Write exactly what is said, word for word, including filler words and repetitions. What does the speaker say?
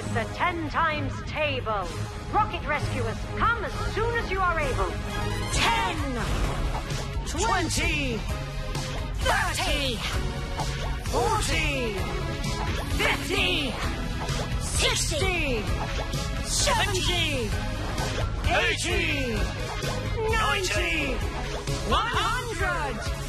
is the ten times table. Rocket rescuers, come as soon as you are able. Ten, twenty, thirty, forty, fifty, sixty, seventy, eighty, ninety, one hundred.